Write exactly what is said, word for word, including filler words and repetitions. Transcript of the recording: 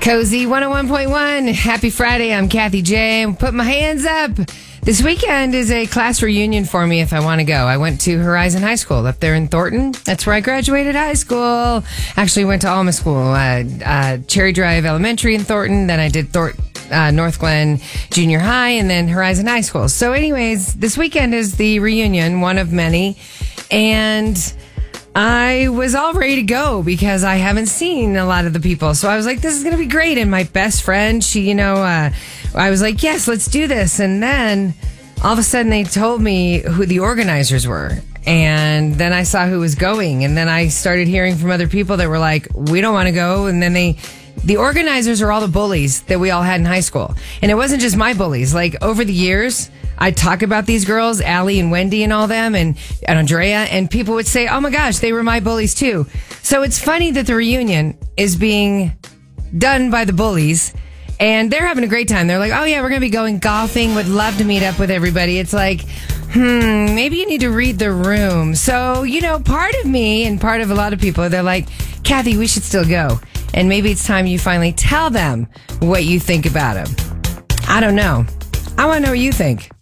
Cozy one oh one point one. Happy Friday. I'm Kathy J. I'm putting my hands up. This weekend is a class reunion for me if I want to go. I went to Horizon High School up there in Thornton. That's where I graduated high school. Actually went to Alma School, uh, uh, Cherry Drive Elementary in Thornton. Then I did Thor- uh, North Glen Junior High and then Horizon High School. So anyways, this weekend is the reunion, one of many. And I was all ready to go because I haven't seen a lot of the people. So I was like, this is going to be great. And my best friend, she, you know, uh, I was like, yes, let's do this. And then all of a sudden they told me who the organizers were. And then I saw who was going. And then I started hearing from other people that were like, we don't want to go. And then they, the organizers are all the bullies that we all had in high school. And it wasn't just my bullies. Like over the years, I'd talk about these girls, Allie and Wendy and all them, and, and Andrea, and people would say, oh my gosh, they were my bullies too. So it's funny that the reunion is being done by the bullies, and they're having a great time. They're like, oh yeah, we're going to be going golfing, would love to meet up with everybody. It's like, hmm, maybe you need to read the room. So, you know, part of me and part of a lot of people, they're like, Kathy, we should still go. And maybe it's time you finally tell them what you think about them. I don't know. I want to know what you think.